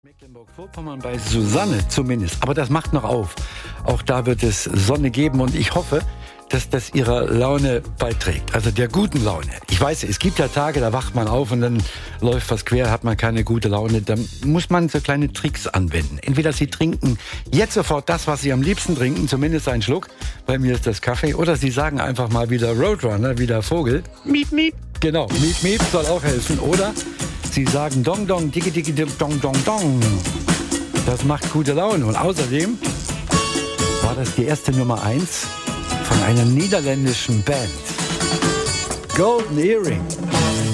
Mecklenburg-Vorpommern bei Susanne zumindest. Aber das macht noch auf. Auch da wird es Sonne geben und ich hoffe, dass das ihrer Laune beiträgt. Also der guten Laune. Ich weiß, es gibt ja Tage, da wacht man auf und dann läuft was quer, hat man keine gute Laune. Da muss man so kleine Tricks anwenden. Entweder Sie trinken jetzt sofort das, was Sie am liebsten trinken, zumindest einen Schluck. Bei mir ist das Kaffee. Oder Sie sagen einfach mal wieder Roadrunner, wieder Vogel. Miep, miep. Genau, miep, miep soll auch helfen. Oder Sie sagen Dong, Dong, Dicke, Dicke, Dong, Dong, Dong. Das macht gute Laune. Und außerdem war das die erste Nummer 1 von einer niederländischen Band. Golden Earring.